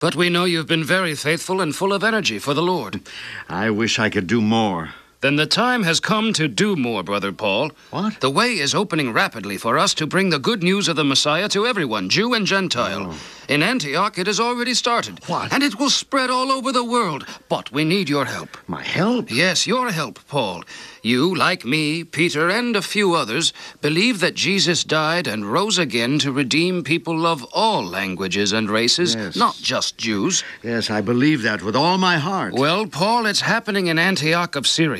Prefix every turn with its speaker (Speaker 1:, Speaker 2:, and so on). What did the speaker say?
Speaker 1: But we know you've been very faithful and full of energy for the Lord.
Speaker 2: I wish I could do more.
Speaker 1: Then the time has come to do more, Brother Paul.
Speaker 2: What?
Speaker 1: The way is opening rapidly for us to bring the good news of the Messiah to everyone, Jew and Gentile. In Antioch, it has already started.
Speaker 2: What?
Speaker 1: And it will spread all over the world. But we need your help.
Speaker 2: My help?
Speaker 1: Yes, your help, Paul. You, like me, Peter, and a few others, believe that Jesus died and rose again to redeem people of all languages and races,
Speaker 2: Yes.
Speaker 1: not just Jews.
Speaker 2: Yes, I believe that with all my heart.
Speaker 1: Well, Paul, it's happening in Antioch of Syria.